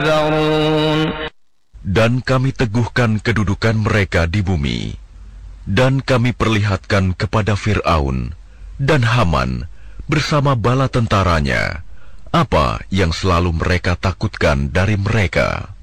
Dan kami teguhkan kedudukan mereka di bumi. Dan kami perlihatkan kepada Fir'aun dan Haman bersama bala tentaranya apa yang selalu mereka takutkan dari mereka.